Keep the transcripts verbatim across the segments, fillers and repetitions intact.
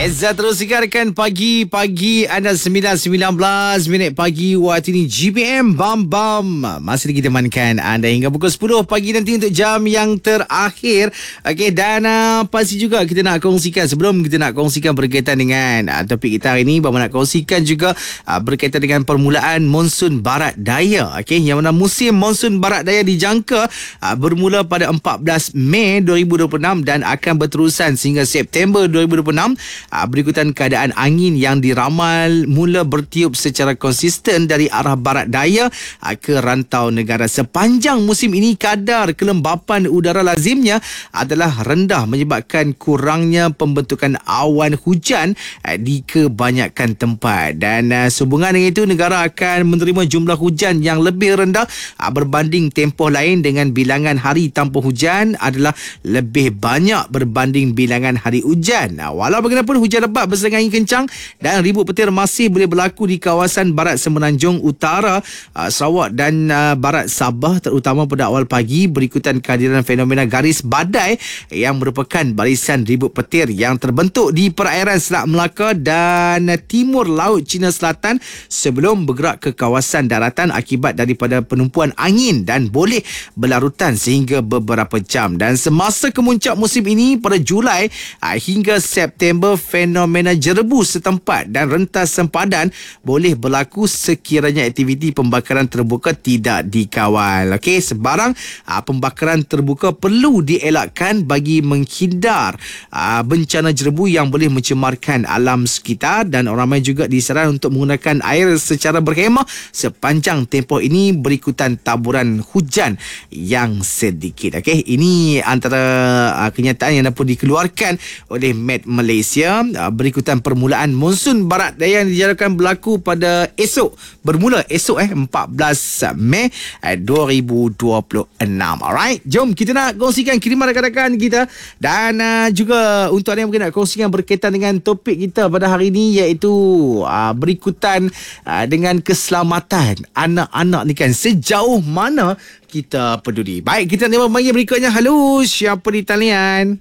Eza terus sikarkan pagi-pagi anda sembilan sembilan belas minit pagi waktu ini G B M Bam Bam. Masih lagi temankan anda hingga pukul sepuluh pagi nanti untuk jam yang terakhir. Okey, dan uh, pasti juga kita nak kongsikan sebelum kita nak kongsikan berkaitan dengan uh, topik kita hari ini, Bam nak kongsikan juga uh, berkaitan dengan permulaan monsun barat daya. Okey, yang mana musim monsun barat daya dijangka uh, bermula pada empat belas Mei dua ribu dua puluh enam dan akan berterusan sehingga September dua ribu dua puluh enam. Berikutan keadaan angin yang diramal mula bertiup secara konsisten dari arah barat daya ke rantau negara. Sepanjang musim ini, kadar kelembapan udara lazimnya adalah rendah menyebabkan kurangnya pembentukan awan hujan di kebanyakan tempat. Dan sehubungan dengan itu, negara akan menerima jumlah hujan yang lebih rendah berbanding tempoh lain, dengan bilangan hari tanpa hujan adalah lebih banyak berbanding bilangan hari hujan. Walau bagaimanapun, hujan lebat beserta angin kencang dan ribut petir masih boleh berlaku di kawasan barat semenanjung utara uh, Sarawak dan uh, barat Sabah, terutama pada awal pagi, berikutan kehadiran fenomena garis badai yang merupakan barisan ribut petir yang terbentuk di perairan Selat Melaka dan timur laut China Selatan sebelum bergerak ke kawasan daratan akibat daripada penumpuan angin dan boleh berlarutan sehingga beberapa jam. Dan semasa kemuncak musim ini pada Julai uh, hingga September, fenomena jerebu setempat dan rentas sempadan boleh berlaku sekiranya aktiviti pembakaran terbuka tidak dikawal. Okey, sebarang aa, pembakaran terbuka perlu dielakkan bagi menghindar aa, bencana jerebu yang boleh mencemarkan alam sekitar, dan orang ramai juga disarankan untuk menggunakan air secara berhemah sepanjang tempoh ini berikutan taburan hujan yang sedikit. Okey, ini antara aa, kenyataan yang dapat dikeluarkan oleh Met Malaysia. Berikutan permulaan monsun barat daya yang dijadwalkan berlaku pada esok, bermula esok eh empat belas Mei dua ribu dua puluh enam. Alright, jom kita nak kongsikan kiriman rakan-rakan kita, dan uh, juga untuk anda yang mungkin nak kongsikan berkaitan dengan topik kita pada hari ini, iaitu uh, berikutan uh, dengan keselamatan anak-anak ni kan, sejauh mana kita peduli. Baik, kita nak panggil berikutnya. Halo, siapa di talian?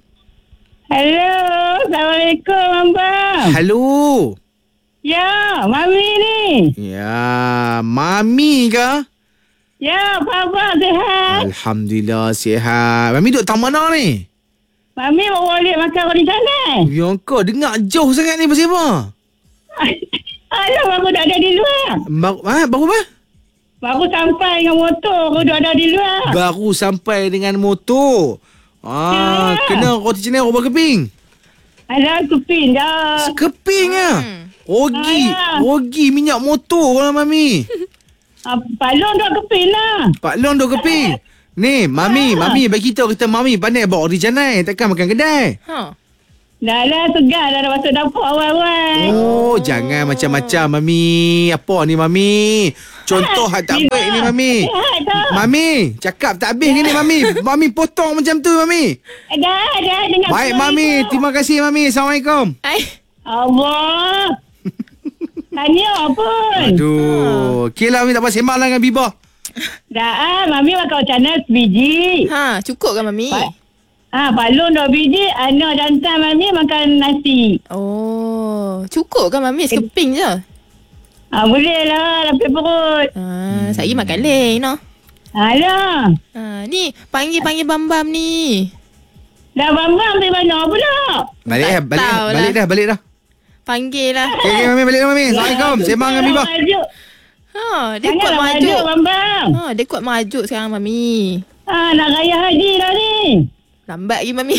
Hello, Assalamualaikum Abang. Halo. Ya, Mami ni. Ya, Mami ke? Ya, Abang sihat. Alhamdulillah sihat. Mami duduk taman mana ni? Mami bawa balik makan roti canai. Ya kau dengar jauh sangat ni pasal apa? Alah, baru dah ada di luar. Baru, ha, baru apa? Baru sampai dengan motor, baru dah ada di luar. Baru sampai dengan motor. Ah, ya. Kena roti canai rubah keping. Ada keping dah. Keping ah. Hmm. Rogi, Ayah. rogi minyak motor lah Mami. Ah, Pak Long duk keping lah. Pak Long duk keping. Ni, Mami, ah. Mami bagi tahu kita Mami pandai bawa roti canai, takkan makan kedai. Ha. Dah lah, segar dah, dah masuk dapur awal-awal. Oh, jangan macam-macam Mami. Apa ni Mami? Contoh ha, tak baik ni Mami. Mami, cakap tak habis ni Mami. Mami potong macam tu Mami. Dah, dah. Dengar baik Mami, itu. Terima kasih Mami. Assalamualaikum. Hai. Allah. Tanya pun. Aduh. Okey lah Mami, tak apa sembang lah dengan Bibah. Dah ah, Mami makan macam mana sebiji. Ha, cukup kan Mami? Pa- ha, Pak Long dua biji, Ana dan Tan Mami makan nasi. Oh, cukup kan Mami? Sekeping je. Ah, boleh lah, lapis perut. Ah, saya makan leh, no. Alah. Ah, ni panggil-panggil Bam-Bam ni. Dah Bam-Bam pergi mana pula? Balik dah, balik dah, balik dah, balik dah. Panggil lah. Okey, okay, Mami, balik dah Mami. Assalamualaikum. Sembang dengan Bibah. Ha, dia kuat majuk. Bam-Bam. Ha, dia kuat majuk sekarang Mami. Ah, nak raya haji dah ni. Lambat lagi Mami.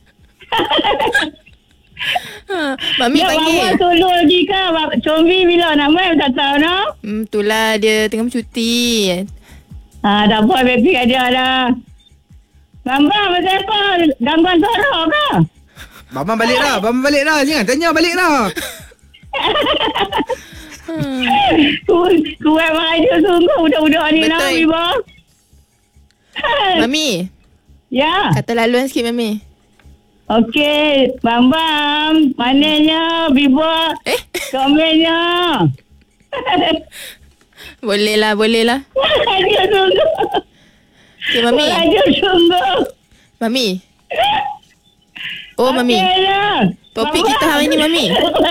Ha, Mami ya, panggil. Ya, solo lagi kan. Combi bila nak main tak tahu no? Hmm, itulah dia tengah bercuti. Ha, tak apa, baby ada lah. Bambang, pasal apa? Gangguan suara ke? Bambang balik dah, Bambang balik dah. Jangan tanya balik dah. hmm. Kuat maju sungguh budak-budak ni lah, Ibu. Mami. Ya. Kata laluan sikit Mami. Okey, Bambam, mananya, Biba, eh? Komennya. Boleh lah, boleh lah. Raja sungguh. Okay, Mami. Raja sungguh. Mami. Oh, Mami. Lah. Topik Mama. kita hari ni, Mami.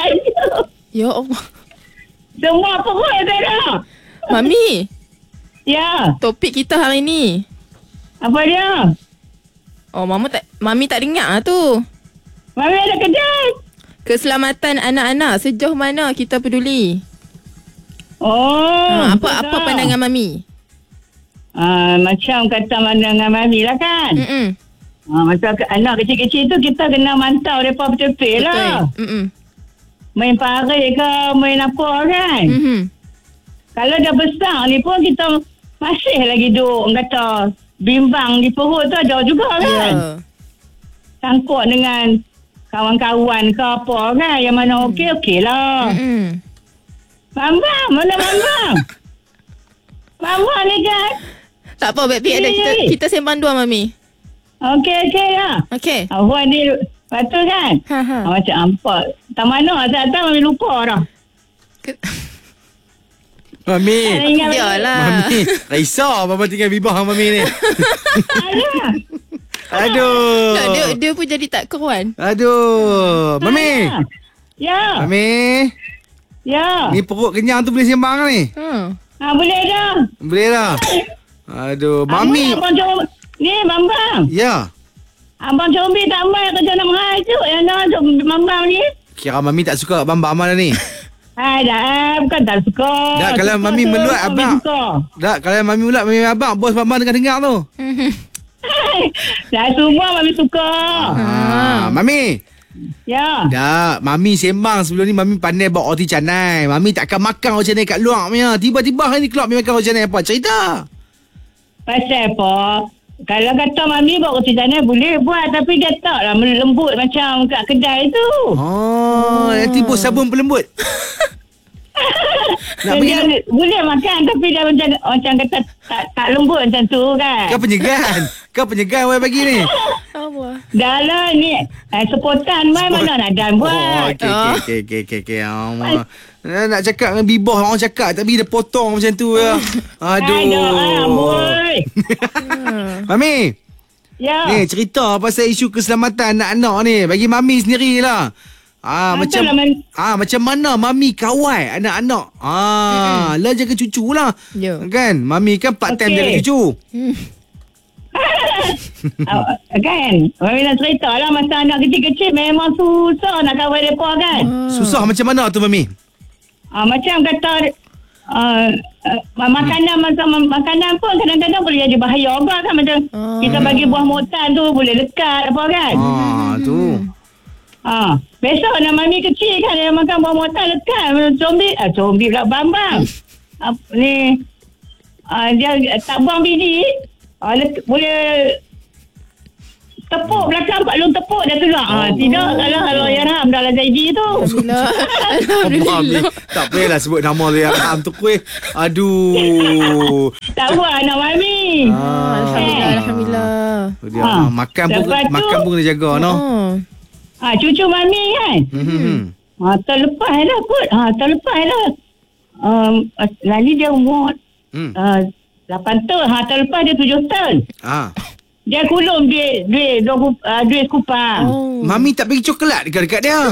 Ya Allah. Semua perut saya dah. Mami, Ya. topik kita hari ni. Apa dia? Oh, Mama tak, Mami tak dengar lah tu. Mami ada kedai. Keselamatan anak-anak, sejauh mana kita peduli? Oh. Ha, apa betul apa tak? pandangan Mami? Ah, macam kata pandangan Mami lah kan. Mm-mm. Ah, macam ke, anak kecil-kecil tu kita kena mantau mereka betul-betul lah. Betul. Mm-mm. Main parik ke, main apa kan. Mhm. Kalau dah besar ni pun kita masih lagi duk kata bimbang di perut tu ada juga Ya. kan. Sangkut dengan kawan-kawan ke apa kan. Yang mana okey-okey lah. Mm-mm. Mambang, mana Mambang? Mambang ni kan. Tak apa, baik-baik ada. Kita, kita sembang dua, Mami. Okey-okey lah. Okey. Awak ni, lepas tu kan. Ha, ha. Ah, macam apa? Tak mana, tak tahu Mami lupa dah. Ke- Mami. Tak ingat lagi. Yalah. Mami. Tak risau Mama tinggal bibah dengan Mami ni. Alah. Aduh. Tak, dia, dia pun jadi tak kawan. Aduh. Mami. Alah. Ya. Mami. Ya. Ni perut kenyang tu boleh sembang ni? Ha. Ha, boleh dah. Boleh lah. Aduh. Mami. Abang Combi. Ni, Mambang. Ya. Abang Combi tak main kerja nak mengajuk. Yang nak Mambang ni. Kira Mami tak suka Abang Amal ni. Hai, dah. Bukan tak suka. Dah, kalau Suka Mami tu, meluat Mami abang. suka. Tak, kalau Mami ulat Mami abang, bos Abang dengar-dengar tu. Hai. Dah semua Mami suka. Ah, Mami. Ya. Dah, Mami sembang sebelum ni Mami pandai bawa roti canai. Mami takkan makan roti canai kat luar punya. Tiba-tiba hari ni keluar Mami makan roti canai apa? Cerita. Pasal apa? Kalau kata Mami buat roti canai boleh buat. Tapi dia taklah lembut macam kat kedai tu. Oh, nanti bos sabun pelembut. Nak dia, pergi dia, boleh makan tapi dia macam macam kata tak, tak lembut macam tu kan. kau penyegan. Kau penyegan awak bagi ni. Allah. Dah lah ni eh, sepotan mai mana nak dan Oh, buat. okey okey okey okey okey okey. Allah. Nak cakap dengan bibah orang cakap tapi dia potong macam tu ya. Aduh. Aduh, boy. Mami, Ya. ni cerita pasal isu keselamatan anak-anak ni. Bagi Mami sendirilah. Ah, Betul macam lah, Man. ah macam mana Mami kawal anak-anak. Ah, mm-hmm. lah jaga cucu lah. Ya. Kan? Mami kan part time Okey. jaga cucu. uh, kan Mami nak cerita lah masa anak kecil-kecil memang susah nak kawal mereka kan. Susah macam mana tu Mami? uh, Macam kata uh, uh, makanan masa makanan pun kadang-kadang boleh jadi bahaya juga kan. Macam Hmm. kita bagi buah motan tu boleh lekat apa kan. Ah, tu. Ah, besok anak Mami kecil kan dia makan buah motan lekat. Combi, ah combi pula Bambang. Ah, ni ah, dia tak buang biji. Ah, le- boleh tepuk belakang Pak Long tepuk dia keluar. Ah, tidak kalau kalau ya Ram dalam Zaidi tu. Alhamdulillah. Mami, Alhamdulillah. tak payahlah sebut nama dia Ram tu kuih. Aduh. Tak buat anak Mami. Ah. Alhamdulillah. Alhamdulillah. Dia Ha. ah, makan pun Lepas tu- makan pun kena jaga no. Oh. Ah, cucu Mami kan. Hmm. Ah, terlepas lah kot. Ah, terlepas lah. Um, lali dia umur Hmm. uh, lapan tahun. Ha, terlepas dia tujuh tahun. Ah. Dia kulum duit duit dua uh, duit kupang. Oh. Oh. Mami tak bagi coklat dekat dekat dia.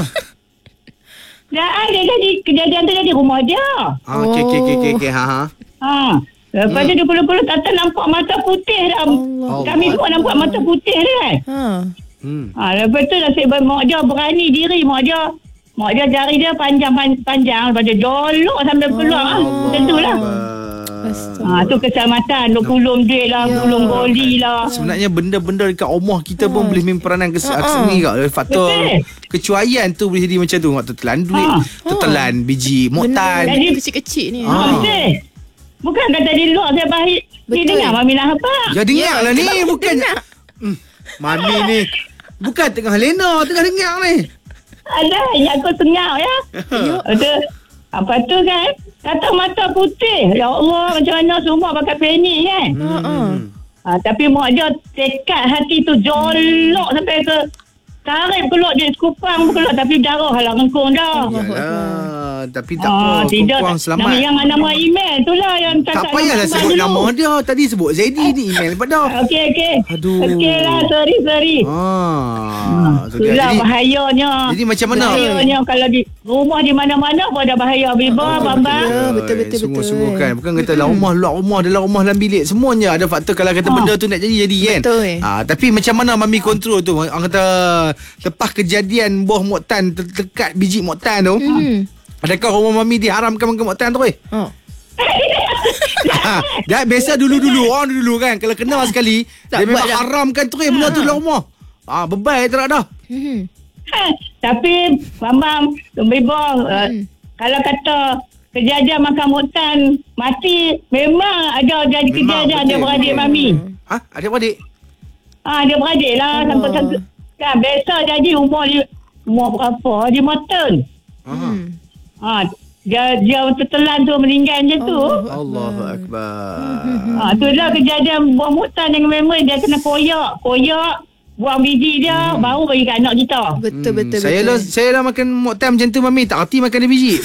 Dah ada jadi kejadian tu jadi rumah dia. Ah, okey okey okey okey okey. Ha ha. Ha. Lepas tu dia puluh-puluh tak tahu nampak mata putih dah. Allah. Kami semua nampak mata putih dia kan. Ha. Hmm. Ha, lepas tu nasib baik mak dia berani diri mak dia. Mak dia jari dia panjang-panjang. Lepas tu jolok sampai keluar. Ha. Macam tu lah. Ha, tu keselamatan. Duk kulum duit lah. Ya. Kulum goli lah. Sebenarnya benda-benda dekat rumah kita pun boleh main peranan kes- Ha, ha. seni kat. Faktor Betul. kecuaian tu boleh jadi macam tu. Waktu telan duit, Ha. tertelan biji motan. Benda Jadi- kecil-kecil ni. Ha, Ah. betul. Bukan kata di luar saya bahit. Dia Betul. dengar Mami nak apa? Ya dengar lah ni. kenapa Bukan. dengar? Hmm, Mami ni. Bukan tengah lena. Tengah dengar ni. Ada yang aku sengau ya. Ada apa tu kan? Kata mata putih. Ya Allah, macam mana semua pakai penny kan? Ha. Ha. Ha, tapi mak dia tekad hati tu jolok sampai ke tarik keluar dia sekupang keluar tapi darah halang rengkung dah. Yalah. Tapi tak apa, tidak. kurang selamat. Nama, yang nama email tu lah yang Tak payahlah sebut nama dia. Tadi sebut Zaidi ni email pada. Okey, okey. Aduh. Okey lah, sorry, sorry. Ah, so dia, Itulah jadi, bahayanya. jadi macam mana? Bahayanya kalau di rumah di mana-mana pun ada bahaya. Biba, Bambang. betul, betul, betul. Sungguh-sungguh kan. Bukan kata dalam rumah, luar rumah, dalam rumah, dalam bilik. Semuanya ada faktor kalau kata Ah. benda tu nak jadi, jadi kan. Betul. Ah, tapi macam mana Mami kontrol tu? Orang kata lepas kejadian buah moktan terdekat biji moktan tu, Hmm. adakah rumah Mami diharamkan makan moktan tu eh? Oh. Dah biasa dulu-dulu orang dulu kan kalau kenal sekali Tak dia memang buat dah. haramkan tu eh benda tu dalam rumah. Ah bebai tak dah. Hmm. Ha, tapi Bambang, Biba, uh, Hmm. kalau kata kejadian makan moktan mati, memang ada jadi Memang, kejadian dia betul. beradik Mami. Ha ada adik? Ah, dia beradik lah. Allah. Sampai kan biasa jadi umur li, umur berapa? Lima tahun. Hmm. Ah, dia dia tertelan tu meninggal macam tu. Allahu akbar. Ah, tu lah kejadian buah moktan yang memang dia kena koyak, koyak, buang biji dia baru bagi kat anak kita. Betul, Hmm, betul, saya betul. lah saya lah makan moktan macam tu Mami tak reti makan dia biji.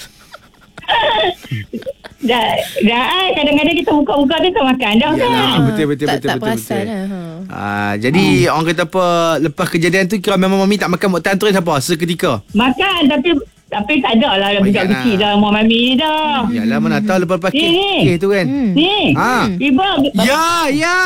Dah, dah ai, kadang-kadang kita buka-buka tu tak makan dah kan. Yalah, betul betul tak, betul tak betul. perasan betul. lah. Ha. Ah jadi orang kata apa lepas kejadian tu kira memang Mami tak makan moktan tu apa seketika. Makan tapi tapi tak ada lah Oh, budak yalah. kecil dah rumah Mami ni dah. Yalah mana tahu lepas pakai Ni, ni. kes tu kan. Hmm. Ni. Ha. Ibu Ya ya.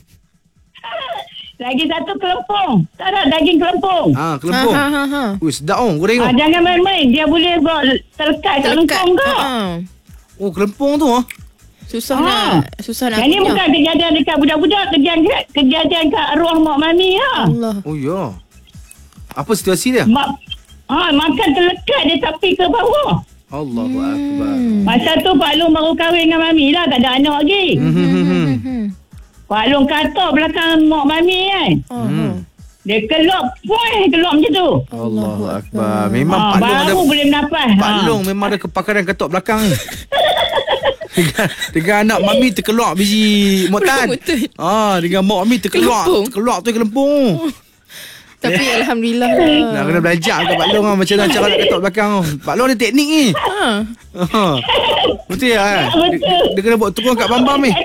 lagi satu kelempung. Tak ada daging kelempung. Ah kelempung. Ha, ha, ha, ha. Ui sedap oh. Gua tengok. Ah, jangan main-main. Dia boleh buat terlekat kat Terlekat. lengkung ke. Ha. Oh kelempung tu ah. Susah Ha. nak. Susah nak. Yang ni kunyah. bukan kejadian dekat budak-budak. Kejadian, kejadian kat arwah mak Mami lah. Allah. Oh ya. Apa situasi dia? Mak, ha, makan terlekat dia tapi ke bawah. Allahu akbar. Masa tu Pak Long baru kahwin dengan Mami lah. Tak ada anak lagi. Hmm, hmm, hmm, hmm. Hmm. Pak Long katok belakang mak Mami kan. Oh. Hmm. Dia kelop. Puai kelop macam tu. Allahu akbar. Memang Ha, Pak Long ada baru boleh menafas. Pak Long memang ada kepakaran ketok belakang ni. dengan, dengan anak Mami terkeluar biji moktan. Betul. Ah, dengan mak Mami terkeluar, Kelempung. terkeluar tu kelempung. Tapi Alhamdulillah lah. Nak kena belajar kat Pak Long ah, macam mana cara nak ketok belakang tu. Pak Long ada teknik ni. Ha. Ha. Betul ya? Eh? Dia, Betul. dia kena buat tukang kat Bambam ni.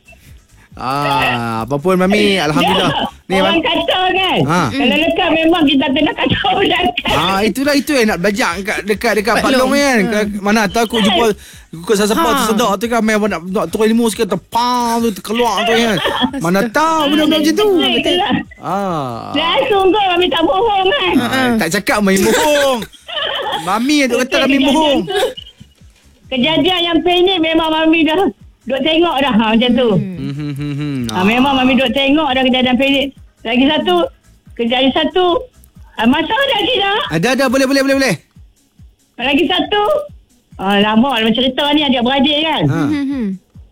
Ah, apa pun Mami, alhamdulillah. Ni Orang Mam. kata kan. Ha. Kalau lekat memang kita kena kata belakang. Ah, itulah itu yang nak belajar kat dekat dekat Pak Pak Long Long. kan. Ha. Kalau Mana tahu aku jumpa ikut siapa Ha. tu sedar tu kan memang nak nak turun ilmu sikit terpang tu terkeluar tu kan. Mana tahu benda-benda macam tu. Betul lah. Ah. Dah sungguh Mami tak bohong kan. Ah, tak cakap main bohong. Mami yang duk kata kami bohong. Kejadian yang pelik memang Mami dah duk tengok dah ha, macam tu. Hmm, hmm, hmm, hmm. Ha, memang Mami duk tengok dah kejadian pelik. Lagi satu, kejadian satu, ha, masa dah kita. Ada ada boleh boleh boleh boleh. Lagi satu, ha, lama dalam cerita ni adik-beradik kan. Ha. Hmm, hmm.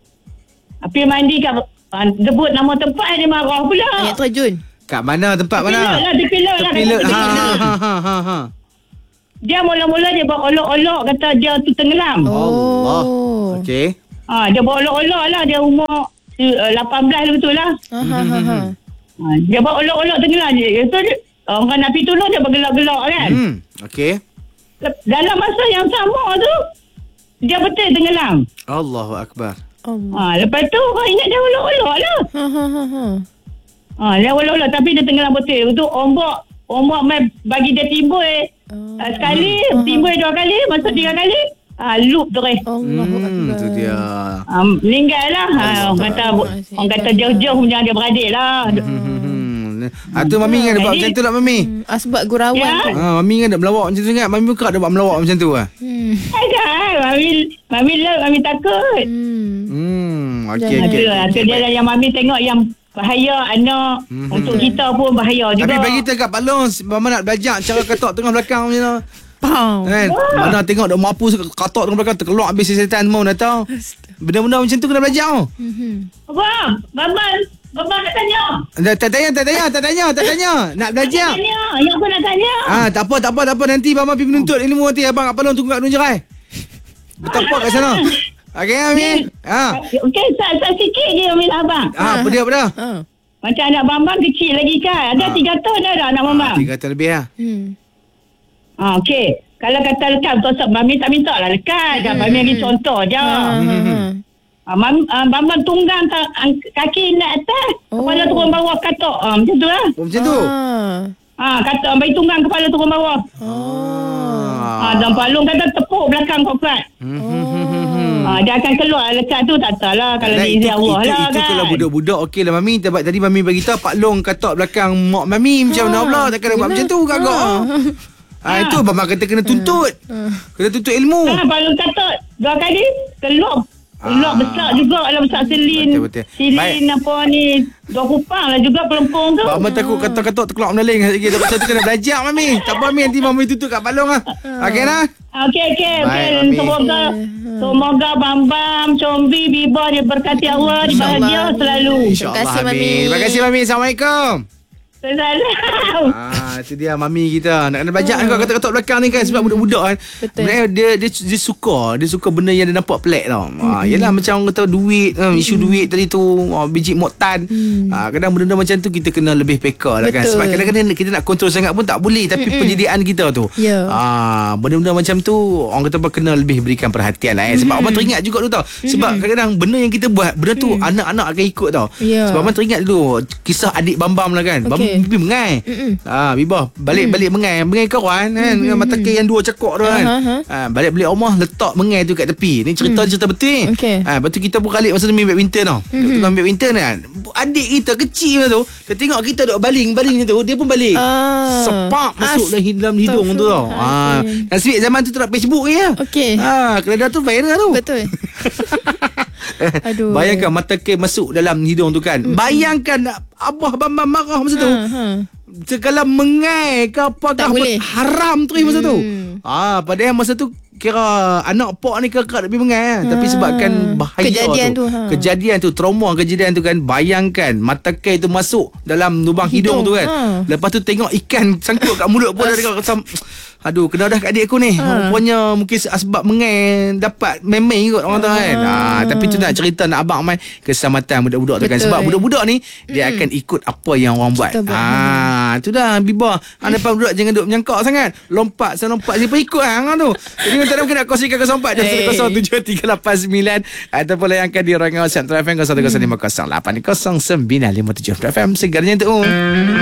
Api mandi kat, ha, sebut nama tempat dia marah pula. Ayat terjun. Kat mana tempat Pilot mana? lah, dipilot lah. Pilot. kata Ha dipilot. ha ha ha ha. Dia mula-mula dia buat olok-olok kata dia tu tenggelam. Allah. Oh. Okey. Ha, dia buat olok-olok lah. Dia umur uh, lapan belas betul lah. Ha, ha, ha, ha. Ha, dia buat olok-olok tenggelam. Dia, itu dia, orang nak pergi tolong dia bergelak-gelak kan. Hmm. Okey. Dalam masa yang sama tu, dia betul tenggelam. Allahu akbar. Allah. Ha, lepas tu orang ingat dia olok-olok lah. Ha, ha, ha, ha. Ha, dia olok-olok tapi dia tenggelam betul. Itu ombak, ombak main bagi dia timbul. Oh. Ha, sekali, timbul dua kali, masuk tiga kali. Ha, loop terus. Allahu Hmm, Akbar. tu dia. Ha, meninggal lah. Ha, orang kata, orang kata jauh-jauh punya dia beradik lah. Hmm. Ah tu Mami ingat dia buat Jadi- macam tu lah Mami. Hmm, asbab gurauan Ya. tu. Ha, Mami ingat dia melawak macam tu ingat. Mami buka dia buat melawak macam tu ah. Hmm. Ada, Mami, Mami love, Mami takut. Hmm. Hmm, okey Jangan. okey. Itu lah, itu dia lah yang Mami tengok yang bahaya anak. Hmm. Untuk kita pun bahaya juga. Tapi bagi kita kat Pak Long, Mama nak belajar cara ketok tengah belakang macam tu. Pow. Kan? Mana tengok dak mampu katok tengah belakang terkeluar habis setan semua dah tahu. Benda-benda macam tu kena belajar. Oh. Hmm. Abang, Babang, Babang nak tanya. Tak, tak tanya, tak tanya, tak tanya, tak tanya. Nak belajar. Tanya, yang aku nak tanya. Ah, tak apa, tak apa, tak apa. Nanti Mama pergi menuntut ilmu nanti abang kat Pak Long tunggu kat Gunung Jerai. Betul apa kat sana? Okey, Mami. Ha. Okey, saya saya sikit je Mami abang. Ah, apa dia, apa dia? Ha. Macam anak Bambang kecil lagi kan. Ada Ah. tiga tahun dah dah anak Bambang. Tiga tahun lebih lah. Hmm. Ha, okey. kalau kata lekat tosok Mami tak minta lah lekat. Hmm. Mami bagi contoh je. Ha, ha, ha. Ah, mam, ah, Bambang tunggang ta, ang, kaki nak atas, Oh. kepala turun bawah katok. Ah, macam tu lah. Oh, macam tu. Ah. Ah, katok bagi tunggang kepala turun bawah. Oh. Ah, dan palung kata tepuk belakang kuat-kuat. Oh. Ah, dia akan keluar lekat tu tak tahu lah kalau Nah, ni itu, izin Allah itu, lah itu kan. kalau budak-budak okey lah Mami. Sebab tadi Mami bagi tahu Pak Long katok belakang mak Mami macam mana pula. Takkan nak buat macam tu kagak. Ah, itu Abang kata kena tuntut. Kena tuntut ilmu. Ah, palung katok dua kali keluar. Keluar Ah. besar juga lah besar silin. Betul-betul. Silin apa ni. Dua kupang lah juga pelempung tu. Abang takut katok-katok terkeluar meneling sikit. Lepas tu kena belajar Mami. Tak apa Mami, nanti Mami tutup kat Pak Long lah. Okey dah. Okey, okey. Baik, Okay. Mami. Semoga semoga Bambam, Combi, Biba diberkati Allah, dibahagia selalu. InsyaAllah kasih, Mami. Mami. Terima kasih Mami. Assalamualaikum. Salam. Ah, itu dia Mami kita. Nak kena belajar kan katok-katok belakang ni kan. Sebab budak-budak kan. Betul. Dia, dia, dia, dia suka. Dia suka benda yang dia nampak pelik tau. Ah, yelah macam orang kata duit. Um, isu duit tadi tu. Oh, biji moktan. Ah, kadang benda-benda macam tu kita kena lebih peka lah kan. Betul. Sebab kadang-kadang kita nak kontrol sangat pun tak boleh. Tapi penyediaan kita tu. Ya. Ah, benda-benda macam tu orang kata apa, kena lebih berikan perhatian lah eh. Sebab abang teringat juga tu tau. Sebab kadang-kadang benda yang kita buat, benda tu anak-anak akan ikut tau. Ya. Sebab abang teringat dulu kisah adik Bambam lah kan. Bambam Okey. pergi mengai. Ah, Bibah balik-balik mengai, mengai kawan kan, dengan mata kail yang dua cakok tu kan. Aha, Ah, balik-balik rumah letak mengai tu kat tepi. Ni cerita cerita betul ni. Okey. Ah, lepas tu kita pun kalik masa tu main badminton tau. Waktu main badminton kan. Adik kita kecil masa tu, dia tengok kita duk baling-baling tu, dia pun balik. Ah. Sepak masuk dalam dalam hidung tu tau. Ah, nasib zaman tu tak Facebook ke ya. Okey. Ah, keledar tu viral tu. Betul. Aduh. Bayangkan mata kail masuk dalam hidung tu kan. Bayangkan Abah Bambam marah masa tu. Ha, ha. Segala mengai ke apa Tak ke boleh. haram tu masa tu. Hmm. Ah, padahal masa tu kira anak pak ni kakak lebih mengai ha. Tapi sebabkan bahaya Kejadian tu, tu, ha. kejadian tu trauma kejadian tu kan. Bayangkan mata kail tu masuk dalam lubang hidung, Hidung, tu kan. ha. Lepas tu tengok ikan sangkut kat mulut pun dah tengok macam aduh kena dah kat adik aku ni. Ha. Rupanya mungkin sebab mengai dapat memang kot orang tu kan. Ah, tapi tu nak cerita nak abang main keselamatan budak-budak tu kan. Betul. Sebab budak-budak ni dia akan ikut apa yang orang buat. Kita buat. Ah, tu dah Biba. Hang depan budak jangan duk menyangkak sangat. Lompat saya lompat siapa ikut hang tu. Jadi minta mungkin nak kongsikan kosong empat dan kosong tujuh tiga lapan sembilan ataupun layangkan di rangan WhatsApp Traffic kosong tiga kosong lima kosong lapan kosong sembilan lima tujuh F M segarnya tu.